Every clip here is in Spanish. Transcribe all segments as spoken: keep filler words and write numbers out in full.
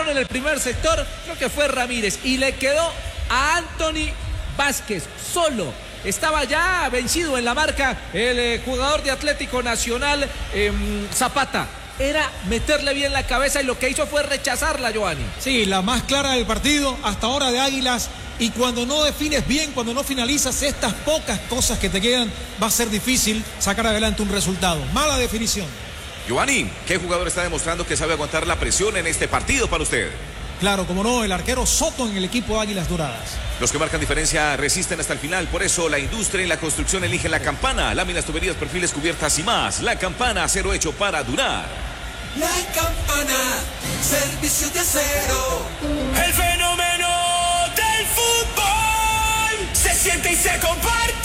Ganaron en el primer sector, creo que fue Ramírez, y le quedó a Anthony Vázquez solo. Estaba ya vencido en la marca el eh, jugador de Atlético Nacional, eh, Zapata. Era meterle bien la cabeza y lo que hizo fue rechazarla, Giovanni. Sí, la más clara del partido hasta ahora de Águilas. Y cuando no defines bien, cuando no finalizas estas pocas cosas que te quedan, va a ser difícil sacar adelante un resultado. Mala definición. Giovanni, ¿qué jugador está demostrando que sabe aguantar la presión en este partido para usted? Claro, como no, el arquero Soto en el equipo de Águilas Doradas. Los que marcan diferencia resisten hasta el final, por eso la industria y la construcción eligen La Campana. Láminas, tuberías, perfiles, cubiertas y más. La Campana, acero hecho para durar. La Campana, servicio de acero. El fenómeno del fútbol se siente y se comparte.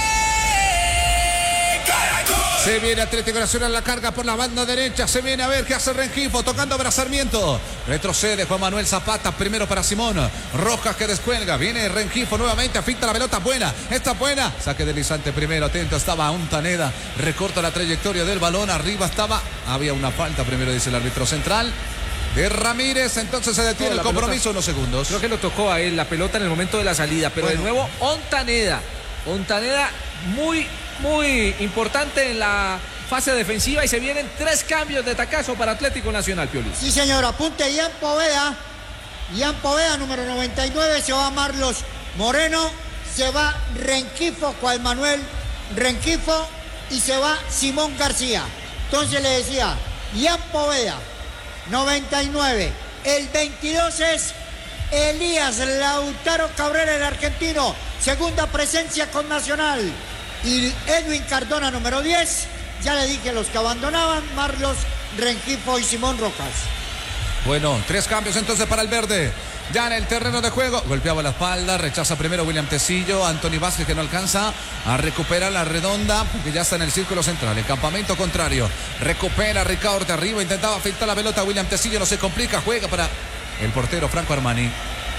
Caracol. Se viene Atlético Nacional, la carga por la banda derecha. Se viene a ver qué hace Rengifo, tocando para Sarmiento. Retrocede Juan Manuel Zapata, primero para Simón. Rojas que descuelga, viene Rengifo nuevamente, afinta la pelota, buena, está buena. Saque deslizante primero, atento estaba Ontaneda. Recorta la trayectoria del balón, arriba estaba, había una falta primero, dice el árbitro central. De Ramírez, entonces se detiene no, el compromiso pelota, unos segundos. Creo que lo tocó a él la pelota en el momento de la salida, pero bueno. De nuevo Ontaneda. Ontaneda muy... muy importante en la fase defensiva y se vienen tres cambios de tacazo para Atlético Nacional, Pioli. Sí, señor, apunte Ian Poveda. Ian Poveda, número noventa y nueve, se va Marlos Moreno, se va Rengifo, Juan Manuel Rengifo y se va Simón García. Entonces le decía, Ian Poveda, noventa y nueve. El veintidós es Elías Lautaro Cabrera, el argentino, segunda presencia con Nacional. Y Edwin Cardona, número diez, ya le dije los que abandonaban, Marlos Rengifo y Simón Rojas. Bueno, tres cambios entonces para el verde. Ya en el terreno de juego, golpeaba la espalda, rechaza primero William Tecillo, Anthony Vázquez que no alcanza a recuperar la redonda, que ya está en el círculo central, el campamento contrario. Recupera Ricardo de arriba, intentaba filtrar la pelota, William Tecillo no se complica, juega para el portero Franco Armani.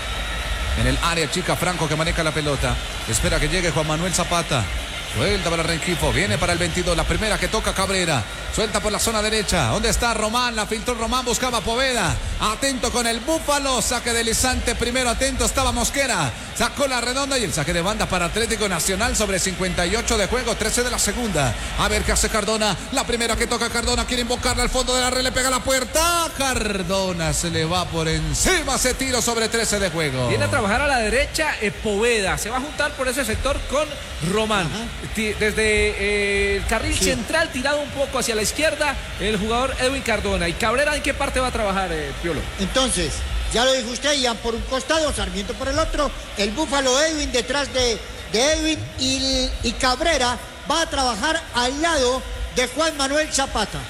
En el área chica, Franco que maneja la pelota, espera que llegue Juan Manuel Zapata. Suelta para Rengifo, viene para el veintidós, la primera que toca Cabrera, suelta por la zona derecha, ¿dónde está Román? La filtró Román, buscaba Poveda, atento con el Búfalo, saque deslizante primero, atento estaba Mosquera, sacó la redonda y el saque de banda para Atlético Nacional sobre cincuenta y ocho de juego, trece de la segunda, a ver qué hace Cardona, la primera que toca Cardona, quiere invocarla al fondo de la red, le pega a la puerta, Cardona se le va por encima, ese tiro sobre trece de juego. Viene a trabajar a la derecha, eh, Poveda, se va a juntar por ese sector con Román. Ajá. Desde eh, el carril sí. central tirado un poco hacia la izquierda el jugador Edwin Cardona. ¿Y Cabrera en qué parte va a trabajar, eh, Piolo? Entonces, ya lo dijo usted, Ian por un costado, Sarmiento por el otro, el Búfalo Edwin detrás de, de Edwin y, y Cabrera va a trabajar al lado de Juan Manuel Zapata.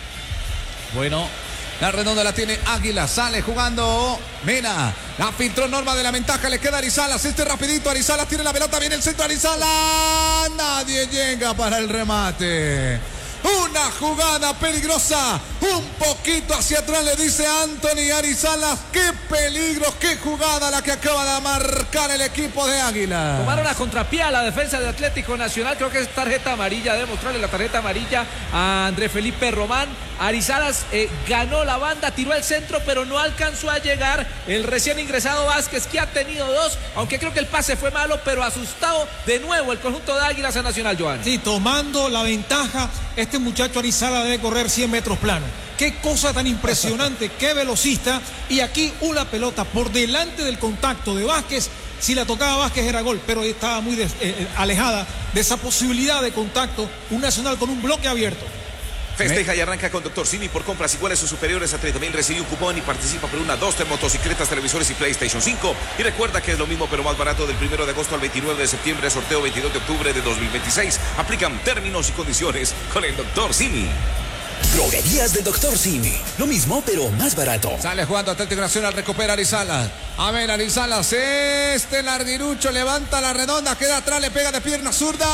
Bueno, la redonda la tiene Águila, sale jugando Mena, la filtró Norma de la ventaja, le queda Arizalas, este rapidito, Arizalas tiene la pelota, viene el centro, Arizalas, nadie llega para el remate. Una jugada peligrosa, un poquito hacia atrás le dice Anthony Arizalas, qué peligro, qué jugada la que acaba de marcar el equipo de Águila. Tomaron a contrapié a la defensa de Atlético Nacional, creo que es tarjeta amarilla, debe mostrarle la tarjeta amarilla a André Felipe Román. Arizalas eh, ganó la banda, tiró el centro, pero no alcanzó a llegar el recién ingresado Vázquez, que ha tenido dos, aunque creo que el pase fue malo, pero asustado de nuevo el conjunto de Águilas a Nacional, Joan. Sí, tomando la ventaja, este muchacho Arizalas debe correr cien metros plano. Qué cosa tan impresionante, qué velocista. Y aquí una pelota por delante del contacto de Vázquez. Si la tocaba Vázquez era gol, pero estaba muy des, eh, alejada de esa posibilidad de contacto. Un Nacional con un bloque abierto. Festeja y arranca con Doctor Simi por compras iguales o superiores a treinta mil. Recibe un cupón y participa por una, dos motocicletas, televisores y PlayStation cinco. Y recuerda que es lo mismo pero más barato del primero de agosto al veintinueve de septiembre. Sorteo veintidós de octubre de dos mil veintiséis. Aplican términos y condiciones con el Doctor Simi. Droguerías del Doctor Simi. Lo mismo, pero más barato. Sale jugando Atlético Nacional, recupera Arizalas. A ver, Arizalas, este larguirucho levanta la redonda, queda atrás, le pega de pierna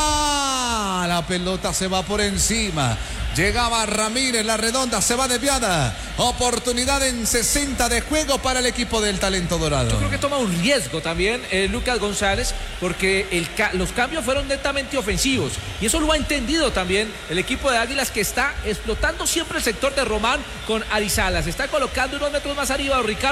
zurda. La pelota se va por encima. Llegaba Ramírez, la redonda se va desviada. Oportunidad en sesenta de juego para el equipo del Talento Dorado. Yo creo que toma un riesgo también eh, Lucas González, porque el ca los cambios fueron netamente ofensivos. Y eso lo ha entendido también el equipo de Águilas, que está explotando siempre el sector de Román con Arizalas. Está colocando unos metros más arriba a Ricardo.